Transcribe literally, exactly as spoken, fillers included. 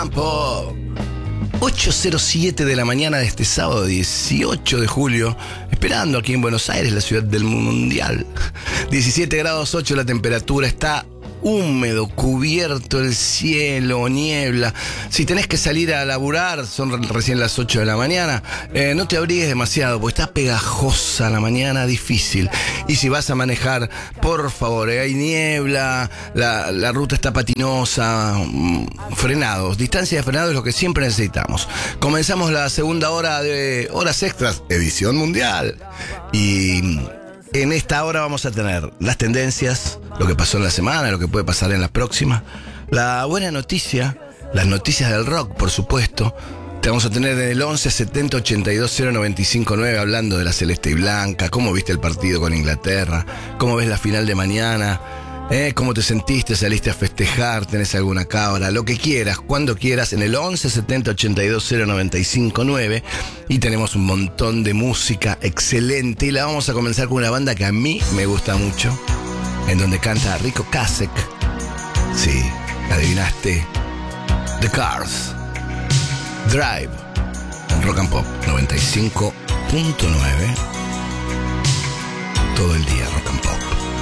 and Pop. ocho cero siete de la mañana de este sábado dieciocho de julio, esperando aquí en Buenos Aires, la ciudad del mundial. diecisiete grados ocho la temperatura, está húmedo, cubierto el cielo, niebla. Si tenés que salir a laburar, son recién las ocho de la mañana, eh, no te abrigues demasiado, porque está pegajosa la mañana, difícil. Y si vas a manejar, por favor, eh, hay niebla, la, la ruta está patinosa, mm, frenados. Distancia de frenado es lo que siempre necesitamos. Comenzamos la segunda hora de Horas Extras, edición mundial. Y en esta hora vamos a tener las tendencias, lo que pasó en la semana, lo que puede pasar en la próxima, la buena noticia, las noticias del rock, por supuesto. Te vamos a tener en el once setenta ochenta y dos cero noventa y cinco nueve hablando de la celeste y blanca, cómo viste el partido con Inglaterra, cómo ves la final de mañana, eh, cómo te sentiste, saliste a festejar, tenés alguna cabra, lo que quieras, cuando quieras, en el once setenta ochenta y dos cero noventa y cinco nueve. Y tenemos un montón de música excelente y la vamos a comenzar con una banda que a mí me gusta mucho, en donde canta Rico Kasek. Sí, adivinaste. The Cars. Drive. Rock and Pop noventa y cinco punto nueve. Todo el día Rock and Pop.